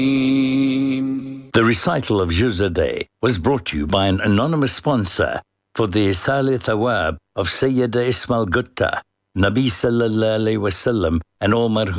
The recital of Juz a day was brought to you by an anonymous sponsor for the Isali Thawab of Sayyida Ismail Gutta, Nabi Sallallahu Alaihi Wasallam, and all marhum